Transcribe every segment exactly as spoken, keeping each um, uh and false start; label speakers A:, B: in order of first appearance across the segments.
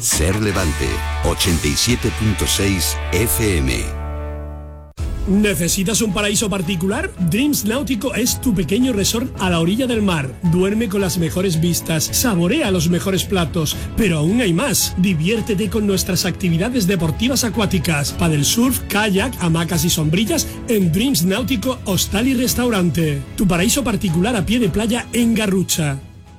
A: Ser Levante, ochenta y siete punto seis F M.
B: ¿Necesitas un paraíso particular? Dreams Náutico es tu pequeño resort a la orilla del mar. Duerme con las mejores vistas, saborea los mejores platos, pero aún hay más. Diviértete con nuestras actividades deportivas acuáticas, paddle surf, kayak, hamacas y sombrillas en Dreams Náutico Hostal y Restaurante. Tu paraíso particular a pie de playa en Garrucha.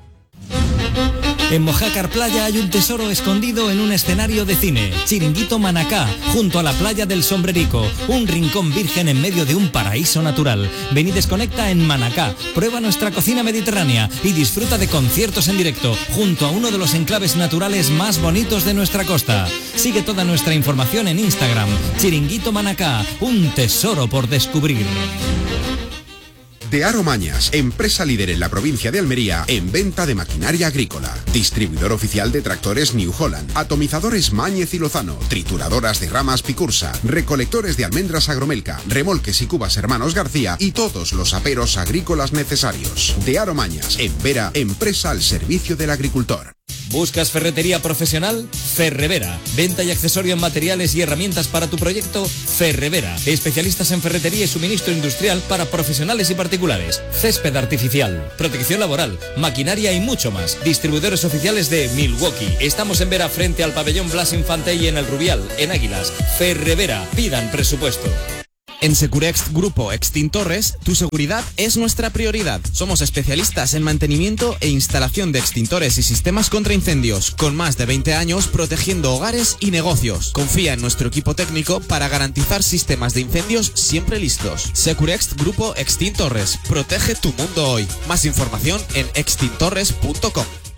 C: En Mojácar Playa hay un tesoro escondido en un escenario de cine. Chiringuito Manacá, junto a la playa del Sombrerico. Un rincón virgen en medio de un paraíso natural. Ven y desconecta en Manacá. Prueba nuestra cocina mediterránea y disfruta de conciertos en directo, junto a uno de los enclaves naturales más bonitos de nuestra costa. Sigue toda nuestra información en Instagram. Chiringuito Manacá, un tesoro por descubrir.
D: De Aro Mañas, empresa líder en la provincia de Almería en venta de maquinaria agrícola. Distribuidor oficial de tractores New Holland, atomizadores Máñez y Lozano, trituradoras de ramas Picursa, recolectores de almendras Agromelca, remolques y cubas Hermanos García y todos los aperos agrícolas necesarios. De Aro Mañas, en Vera, empresa al servicio del agricultor.
C: ¿Buscas ferretería profesional? Ferrevera. Venta y accesorio en materiales y herramientas para tu proyecto. Ferrevera. Especialistas en ferretería y suministro industrial para profesionales y particulares. Césped artificial, protección laboral, maquinaria y mucho más. Distribuidores oficiales de Milwaukee. Estamos en Vera frente al pabellón Blas Infante y en el Rubial, en Águilas. Ferrevera. Pidan presupuesto.
E: En Securext Grupo Extintores, tu seguridad es nuestra prioridad. Somos especialistas en mantenimiento e instalación de extintores y sistemas contra incendios, con más de veinte años protegiendo hogares y negocios. Confía en nuestro equipo técnico para garantizar sistemas de incendios siempre listos. Securext Grupo Extintores. Protege tu mundo hoy. Más información en extintores punto com.